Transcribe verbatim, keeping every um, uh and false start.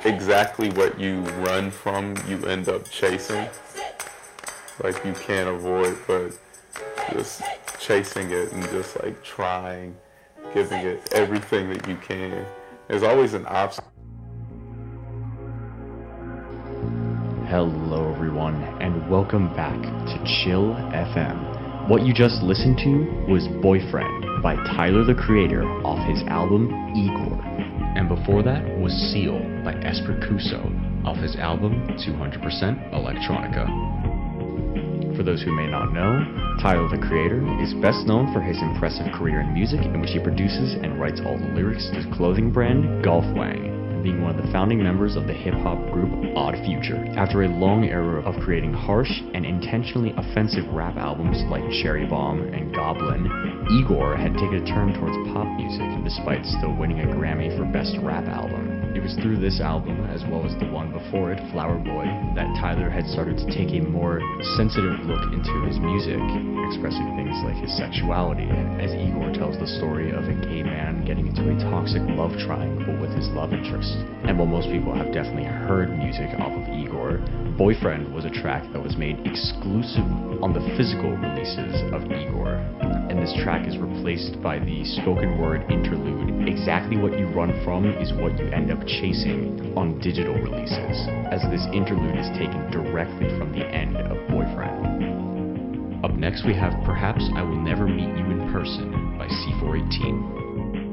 exactly what you run from, you end up chasing. Like you can't avoid, but just chasing it and just like trying, giving it everything that you can. There's always an obstacle. Hello everyone, and welcome back to Chill F M. What you just listened to was Boyfriend by Tyler the Creator off his album Igor. And before that was Seal by Esper Cuso off his album two hundred percent Electronica. For those who may not know, Tyler the Creator is best known for his impressive career in music, in which he produces and writes all the lyrics to his clothing brand Golf Wang, being one of the founding members of the hip-hop group Odd Future. After a long era of creating harsh and intentionally offensive rap albums like Cherry Bomb and Goblin, Igor had taken a turn towards pop music, despite still winning a Grammy for Best Rap Album. It was through this album, as well as the one before it, Flower Boy, that Tyler had started to take a more sensitive look into his music, expressing things like his sexuality, as Igor tells the story of a gay man getting into a toxic love triangle with his love interest. And while most people have definitely heard music off of Igor, Boyfriend was a track that was made exclusive on the physical releases of Igor. And this track is replaced by the spoken word interlude, Exactly What You Run From Is What You End Up Chasing, on digital releases, as this interlude is taken directly from the end of Boyfriend. Up next we have Perhaps I Will Never Meet You in Person by C four eighteen.